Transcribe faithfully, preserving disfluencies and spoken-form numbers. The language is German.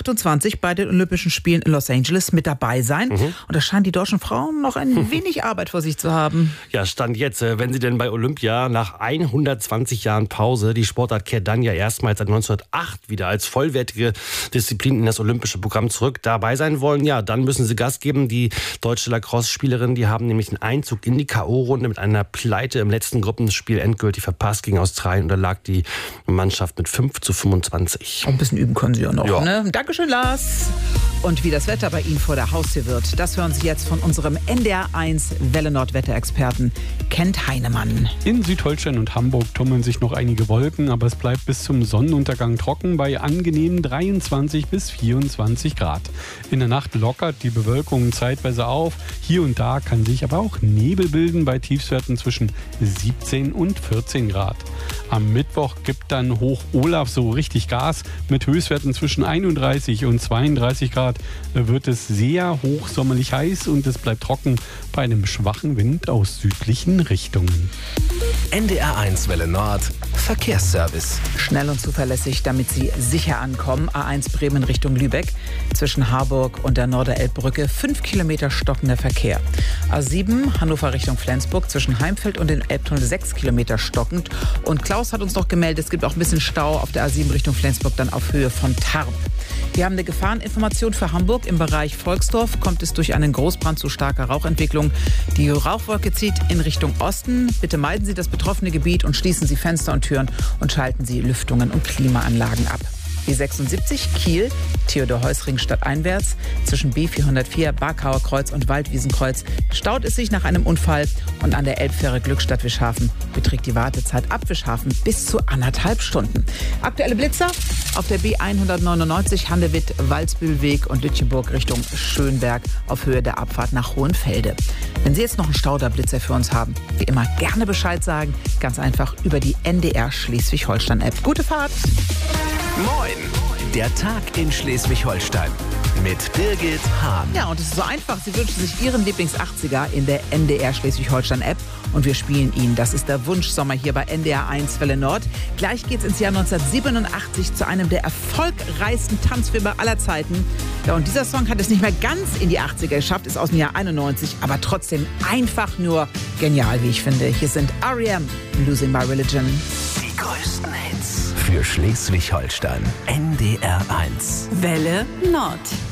achtundzwanzig bei den Olympischen Spielen in Los Angeles mit dabei sein. Mhm. Und da scheinen die deutschen Frauen noch ein wenig Arbeit vor sich zu haben. Ja, Stand jetzt, wenn sie denn bei Olympia nach hundertzwanzig Jahren Pause die Sportart kehrt dann ja erstmals seit neunzehnhundertacht wieder als vollwertige Disziplin in das olympische Programm zurück dabei sein wollen, ja, dann müssen sie Gas geben. Die deutsche Lacrosse-Spielerinnen, die haben nämlich den Einzug in die K O-Runde mit einer Pleite im letzten Gruppenspiel endgültig verpasst. Gegen Australien unterlag die Mannschaft mit fünf zu fünfundzwanzig. Ein bisschen üben können sie ja noch. Ja. Ne? Dankeschön, Lars. Und wie das Wetter bei Ihnen vor der Haustür wird, das hören Sie jetzt von unserem N D R eins Welle Nord Wetterexperten Kent Heinemann. In Südholstein und Hamburg tummeln sich noch einige Wolken, aber es bleibt bis zum Sonnenuntergang trocken bei angenehmen dreiundzwanzig bis vierundzwanzig Grad. In der Nacht lockert die Bewölkung zeitweise auf. Hier und da kann sich aber auch Nebel bilden bei Tiefstwerten zwischen siebzehn und vierzehn Grad. Am Mittwoch gibt dann Hoch Olaf so richtig Gas. Mit Höchstwerten zwischen einunddreißig und zweiunddreißig Grad wird es sehr hochsommerlich heiß und es bleibt trocken bei einem schwachen Wind aus südlichen Richtungen. N D R eins Welle Nord Verkehrsservice. Schnell und zuverlässig, damit Sie sicher ankommen. A eins Bremen Richtung Lübeck. Zwischen Harburg und der Norderelbbrücke fünf Kilometer stockender Verkehr. A sieben Hannover Richtung Flensburg. Zwischen Heimfeld und den Elbtunnel sechs Kilometer stockend. Und Klaus hat uns noch gemeldet, es gibt auch ein bisschen Stau auf der A sieben Richtung Flensburg, dann auf Höhe von Tarp. Wir haben eine Gefahreninformation für Hamburg. Im Bereich Volksdorf kommt es durch einen Großbrand zu starker Rauchentwicklung. Die Rauchwolke zieht in Richtung Osten. Bitte meiden Sie das betroffene Gebiet und schließen Sie Fenster und Türen und schalten Sie Lüftungen und Klimaanlagen ab. B sechsundsiebzig Kiel, Theodor-Heuss-Ring stadteinwärts. Zwischen B vierhundertvier, Barkauer Kreuz und Waldwiesenkreuz staut es sich nach einem Unfall. Und an der Elbfähre Glückstadt Wischhafen beträgt die Wartezeit ab Wischhafen bis zu anderthalb Stunden. Aktuelle Blitzer auf der B hundertneunundneunzig Handewitt-Walsbühlweg und Lütjeburg Richtung Schönberg auf Höhe der Abfahrt nach Hohenfelde. Wenn Sie jetzt noch einen Stauderblitzer für uns haben, wie immer gerne Bescheid sagen. Ganz einfach über die N D R Schleswig-Holstein-App. Gute Fahrt! Moin, der Tag in Schleswig-Holstein mit Birgit Hahn. Ja, und es ist so einfach. Sie wünschen sich Ihren Lieblings-achtziger in der N D R Schleswig-Holstein-App und wir spielen ihn. Das ist der Wunschsommer hier bei N D R eins Welle Nord. Gleich geht's ins Jahr neunzehnhundertsiebenundachtzig zu einem der erfolgreichsten Tanzfilme aller Zeiten. Ja, und dieser Song hat es nicht mehr ganz in die achtziger geschafft, ist aus dem Jahr einundneunzig, aber trotzdem einfach nur genial, wie ich finde. Hier sind R E M, Losing My Religion. Die größten Hits für Schleswig-Holstein. N D R eins. Welle Nord.